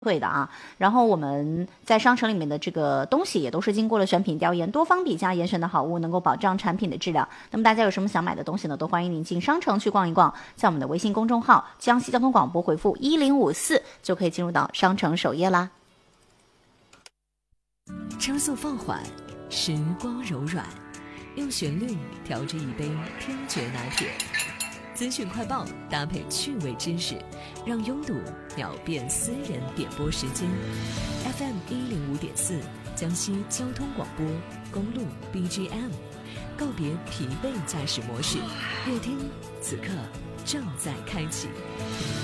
会的啊，然后我们在商城里面的这个东西也都是经过了选品调研、多方比价严选的好物，能够保障产品的质量。那么大家有什么想买的东西呢？都欢迎您进商城去逛一逛，在我们的微信公众号江西交通广播回复1054就可以进入到商城首页啦。 车速放缓，时光柔软，用旋律调制一杯听觉拿铁。资讯快报搭配趣味知识，让拥堵秒变私人点播时间。FM 105.4，江西交通广播，公路 BGM， 告别疲惫驾驶模式，乐听此刻正在开启。